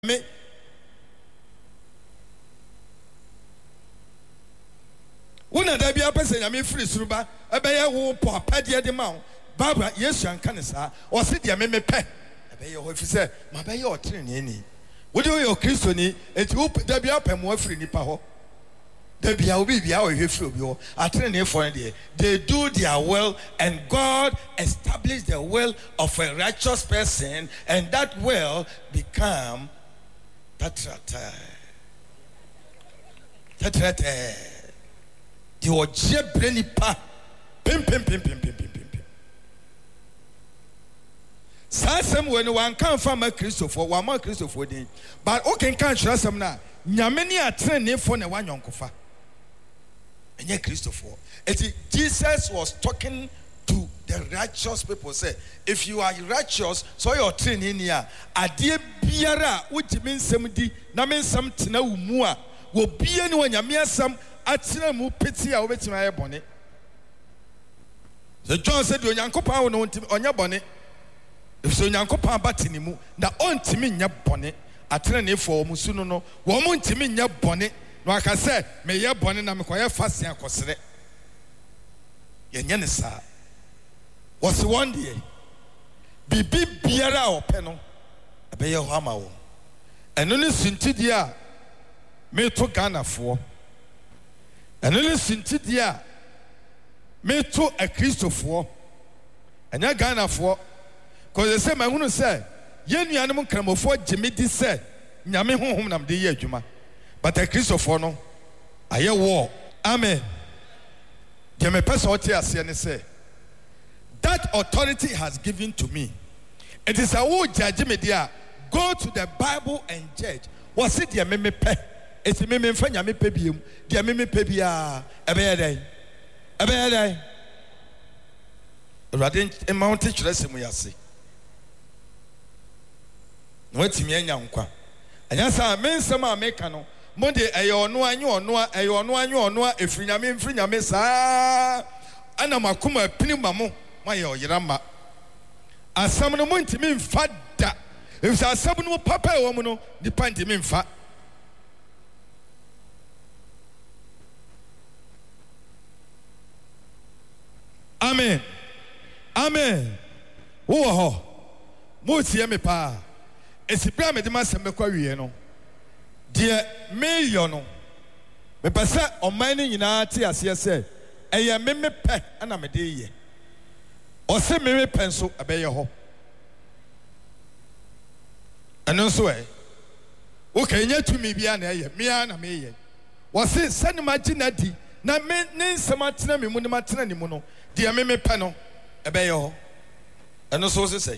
me wona da bia pese nyame free suruba ebeye wo po apade de ma Barbara Yesu anka ne saa o se de me pe ebeye ho fi se ma beye o tere ne ni wo de o Kristo ni enti wo da bia pa mo afiri nipa ho da bia obi bia o hwefiri obi ho atere ne for ne they do their will and God established the will of a righteous person and that will become Tatrata. The oje breni pa. Pim. Sasem when one can from a Christopher, one more Christopher din. But okay can trust them now. Nyameni a train for ne one yonkofa. And yet Christopher. Jesus was talking to the righteous people. Say, if you are righteous, so you're training here. Adie biara, which means somebody, na means something na umua. Wo biya ni wanyamia sam atina mu peti a obeti ma yebone. So John said, "Onyankopa wo no onya bone." If so onyankopa batini mu na ontimi nya bone. Atina ne fo mu sunu no, wo mu ntimi nya bone. No aka say, "Me ye bone na me koye fase akosere." Ye nya ne sa. Was one day, Bibi Biara or Peno, a bay of Hamao, and only Sintidia me to Ghana for, and only Sintidia me to a Christopher, and ya Ghana for, because the same I want to say, Yen animal come for Jimmy D said, Yami home nam de ye Juma, but a Christopher no, I hear war, Amen. Jimmy Pessotia say. That authority has given to me. It is a word judge me there. Go to the Bible and judge. Was it the meme pe? It's a meme fanya me pebium. The meme pebia. Ebede. Radin a mountain dressing we are see. What's me and yankwa? And yes, I mean some Americano. Monday, a no, if you mean free Yamesa. Anna Makuma Pinimamo. My Yirama. As some no want to mean fat. If some no papa woman, depend to mean fat. Amen. Oh, Motia me pa. It's a brame de Massa Macquariano. Dear Mayono. Me passa on mining in our tea as you said. I am me pe and I'm a day. Or say me pencil obey your home. And also, okay, yet to me be an air, me and a me. Was it San Martinati? Na men name some matina me munamatana ni mono. Dear me panel, obey your home. And also say,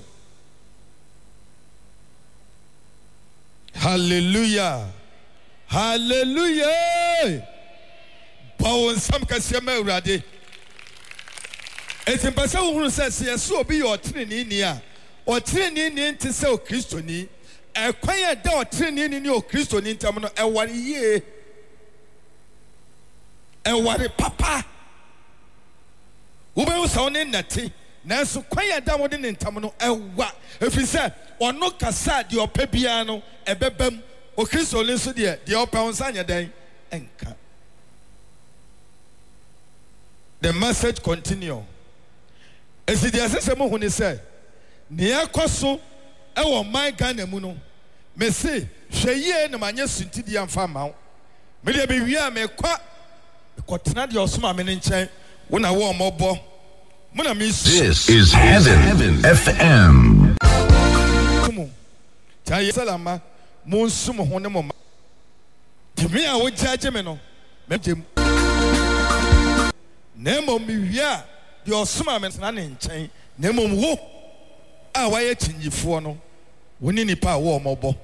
Hallelujah. Bow some Cassiame Radi. It's impossible who says, yes, so be your training near or training into so Christoni. A quiet door training in your Christian in Tamano, a 1 year. And what a papa who was sounding natty. Now, so quiet down in Tamano, a what if he said, or no cassad your pepiano, a bebem, or Christo listen dear, the open Sanya day, and cut. The message continue. As the assessor when he said, Nia Cosso, our my Ghana Muno, may say, Shaye and Mania Sintidian farm out. May there be we are me quite your smart men in chain when I warm more bo. This is Heaven FM. Tell Salama, Moon Sumo Honemo. To me, I would judge him. Nemo me, yeah. Your summer's not in chain. Nemo wo. Ah, why a change for no? We need a power war mobile.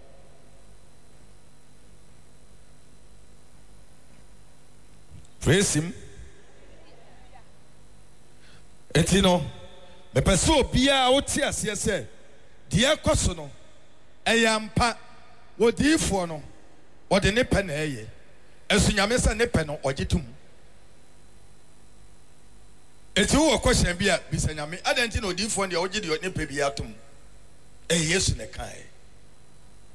Praise him. Etino, me peso bia out here, yes, dear Cosono, a yampa, what do you for no? Or the nipen aye, as Yamesa Nepeno or Jitum. It's a question be at Bisanyami. I don't know if one the OG or Nipiatum. A yes in a kai.